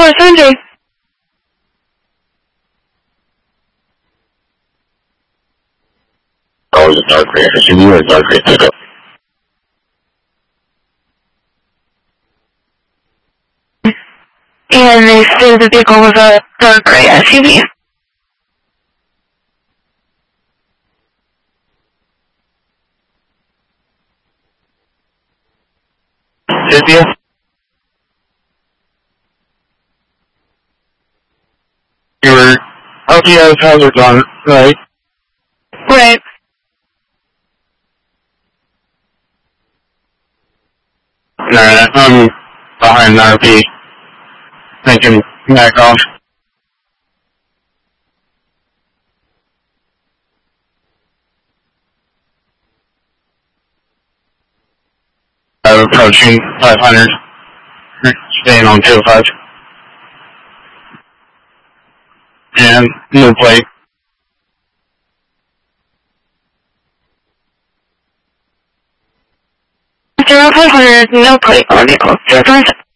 Sunday. Oh, the dark gray. I assume you were a dark gray pickup. And they said the vehicle was a dark gray SUV. Cynthia? You were LTO's hazards on, right? Right. Alright, I'm behind the RP. Thinking back off. Approaching 500. Staying on 205. And no plate. 0500, no plate on vehicle. 026.